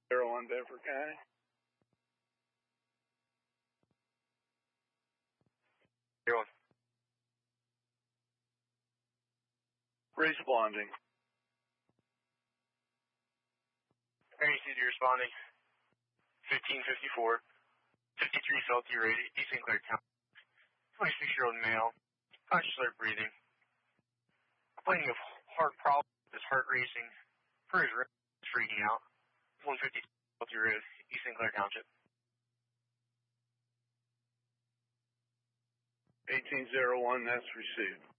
1801 Bedford County. Responding. Range City responding. 1554. 53 Salty Road, East St. Clair County. 26-year-old male. Conscious alert breathing. Complaining of heart problems. His heart racing. For his ribs freaking out. 150 Salty Road, East St. Clair Township. 1801, that's received.